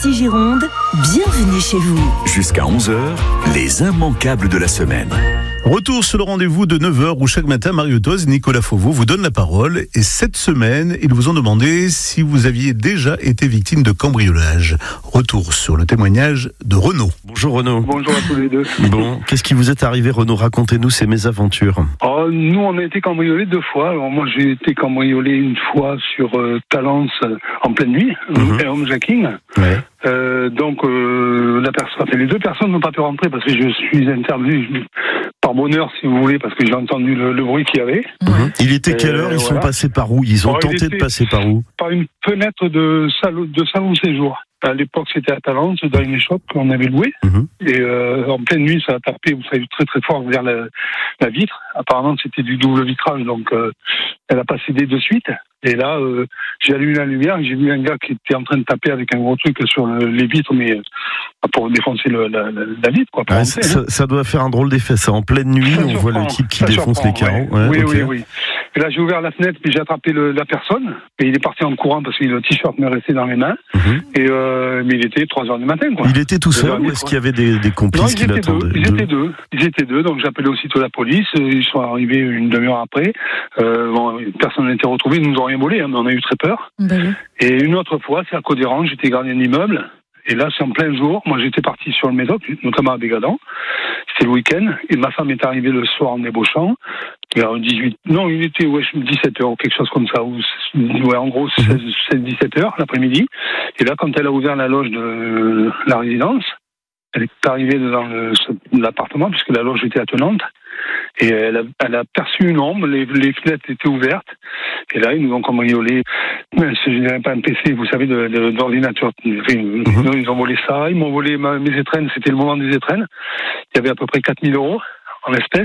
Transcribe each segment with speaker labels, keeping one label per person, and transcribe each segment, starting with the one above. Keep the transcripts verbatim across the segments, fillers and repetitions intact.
Speaker 1: Ici Gironde, bienvenue chez vous.
Speaker 2: Jusqu'à onze heures, les immanquables de la semaine.
Speaker 3: Retour sur le rendez-vous de neuf heures où chaque matin, Mario Toz et Nicolas Fauveau vous donnent la parole. Et cette semaine, ils vous ont demandé si vous aviez déjà été victime de cambriolage. Retour sur le témoignage de Renaud.
Speaker 4: Bonjour Renaud.
Speaker 5: Bonjour à tous les deux.
Speaker 4: Bon, qu'est-ce qui vous est arrivé Renaud? Racontez-nous ces mésaventures.
Speaker 5: Oh, nous, on a été cambriolés deux fois. Alors moi, j'ai été cambriolé une fois sur euh, Talence euh, en pleine nuit, mm-hmm. homejacking.
Speaker 4: Ouais.
Speaker 5: Euh, donc, euh, la personne, les deux personnes n'ont pas pu rentrer parce que je suis intervenu par bonheur, si vous voulez, parce que j'ai entendu le, le bruit qu'il y avait.
Speaker 4: Mm-hmm. Il était quelle heure? Ils
Speaker 5: voilà.
Speaker 4: sont passés par où? Ils ont
Speaker 5: Alors,
Speaker 4: tenté de passer par où?
Speaker 5: Par une fenêtre de salon de salon séjour. À l'époque, c'était à Talence, dans une échoppe qu'on avait louée.
Speaker 4: Mm-hmm.
Speaker 5: Et euh, en pleine nuit, ça a tapé, vous savez, très très fort vers la, la vitre. Apparemment, c'était du double vitrage, donc euh, elle a pas cédé de suite. Et là, euh, j'ai allumé la lumière et j'ai vu un gars qui était en train de taper avec un gros truc sur le, les vitres, mais euh, pour défoncer le, la, la, la vitre, quoi.
Speaker 4: Ah,
Speaker 5: rentrer,
Speaker 4: ça,
Speaker 5: hein.
Speaker 4: ça doit faire un drôle d'effet. Ça, en pleine nuit,
Speaker 5: Ça
Speaker 4: on voit le type qui
Speaker 5: ça
Speaker 4: défonce les carreaux.
Speaker 5: Ouais.
Speaker 4: Ouais,
Speaker 5: oui,
Speaker 4: okay.
Speaker 5: oui, oui. Et là, j'ai ouvert la fenêtre, puis j'ai attrapé le, la personne. Et il est parti en courant parce que le t-shirt me restait dans les mains. Mm-hmm. Et euh, mais il était trois heures du matin, quoi.
Speaker 4: Il était tout seul ou est-ce qu'il y avait des, des complices
Speaker 5: non,
Speaker 4: qui l'attendaient?
Speaker 5: Ils étaient deux. Ils étaient deux. Donc j'ai appelé aussitôt la police. Ils sont arrivés une demi-heure après. Euh, bon, personne n'a été retrouvé. Ils nous ont rien volé, hein, mais on a eu très peur.
Speaker 1: Ben.
Speaker 5: Et une autre fois, c'est à Codéran. J'étais gardien d'immeuble. Et là, c'est en plein jour. Moi, j'étais parti sur le Médoc, notamment à Bégadan. C'était le week-end. Et ma femme est arrivée le soir en débauchant. Vers dix-huit, non, il était, ouais, dix-sept heures, quelque chose comme ça. Ou, ouais, en gros, seize dix-sept heures, l'après-midi. Et là, quand elle a ouvert la loge de la résidence, elle est arrivée dans le, l'appartement, puisque la loge était attenante. Et elle a, elle a perçu une ombre, les, les fenêtres étaient ouvertes. Et là, ils nous ont cambriolé, je dirais pas un P C, vous savez, de, de, d'ordinateur. Enfin, mm-hmm. Ils ont volé ça, ils m'ont volé ma, mes étrennes, c'était le moment des étrennes. Il y avait à peu près quatre mille euros en espèces.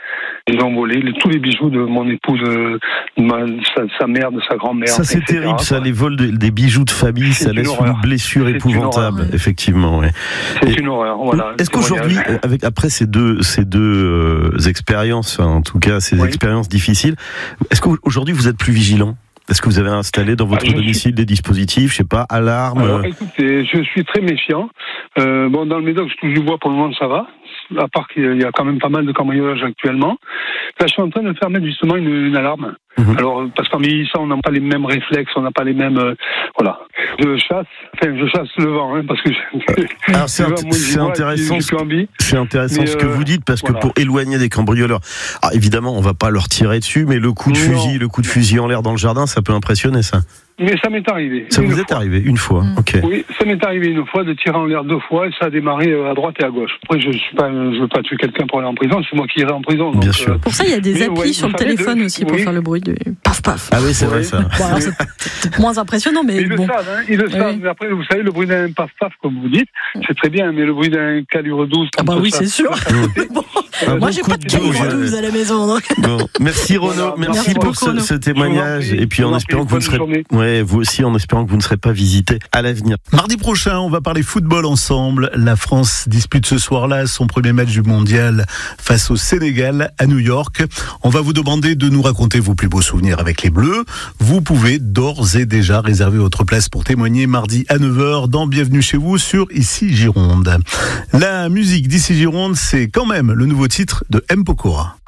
Speaker 5: Ils ont volé les, tous les bijoux de mon épouse, de ma, sa, sa mère, de sa grand-mère.
Speaker 4: Ça, c'est et cetera, terrible, ça, quoi. Les vols de, des bijoux de famille, c'est ça laisse une, une blessure c'est épouvantable, une effectivement. Ouais.
Speaker 5: C'est
Speaker 4: et,
Speaker 5: une horreur, voilà.
Speaker 4: Est-ce qu'aujourd'hui, avec, après ces deux, ces deux euh, expériences, en tout cas, ces oui. expériences difficiles, est-ce qu'aujourd'hui vous êtes plus vigilant? Est-ce que vous avez installé dans votre ah, domicile suis... des dispositifs, je sais pas, alarme?
Speaker 5: Alors, écoutez, je suis très méfiant. Euh, bon, dans le Médoc, je touche du bois, pour le moment, ça va. À part qu'il y a quand même pas mal de cambriolages actuellement. Là, je suis en train de faire mettre justement une, une alarme. Mmh. Alors, parce qu'en vieillissant, on n'a pas les mêmes réflexes, on n'a pas les mêmes... Euh, voilà. Je chasse, enfin, je chasse le vent, hein, parce que... Je,
Speaker 4: Alors, c'est, int- c'est vois, intéressant, ce, c'est intéressant mais, ce que euh, vous dites, parce voilà. que pour éloigner des cambrioleurs, alors, évidemment, on va pas leur tirer dessus, mais le coup de non. fusil, le coup de fusil en l'air dans le jardin, ça peut impressionner, ça.
Speaker 5: Mais ça m'est arrivé.
Speaker 4: Ça vous est fois. arrivé une fois, mmh. ok.
Speaker 5: Oui, ça m'est arrivé une fois de tirer en l'air deux fois et ça a démarré à droite et à gauche. Après, je suis pas, je veux pas tuer quelqu'un pour aller en prison, c'est moi qui irai en prison. Donc,
Speaker 4: Bien sûr.
Speaker 1: Euh, pour ça, il y a des
Speaker 5: mais,
Speaker 1: applis
Speaker 5: ouais,
Speaker 1: sur le téléphone de... aussi pour oui. faire le bruit du paf paf.
Speaker 4: Ah oui, c'est oui. vrai ça.
Speaker 1: Bon, alors, c'est peut-être moins impressionnant, mais
Speaker 5: ils
Speaker 1: bon.
Speaker 5: le savent, hein, ils le savent. Oui. Mais après, vous savez, le bruit d'un paf paf, comme vous dites, c'est très bien, mais le bruit d'un calibre douze.
Speaker 1: Ah bah oui,
Speaker 5: ça,
Speaker 1: c'est sûr. bon.
Speaker 4: Un
Speaker 1: moi, j'ai pas de calibre douze à la maison. Donc.
Speaker 4: Bon, merci Renaud, voilà, merci, merci pour ce, ce témoignage, et puis en espérant que vous ne serez, ouais, vous aussi, en espérant que vous ne serez pas visité à l'avenir.
Speaker 3: Mardi prochain, on va parler football ensemble. La France dispute ce soir-là son premier match du mondial face au Sénégal à New York. On va vous demander de nous raconter vos plus beaux souvenirs avec les Bleus. Vous pouvez d'ores et déjà réserver votre place pour témoigner mardi à neuf heures dans Bienvenue chez vous sur Ici Gironde. La musique d'Ici Gironde, c'est quand même le nouveau titre de M. Pokora.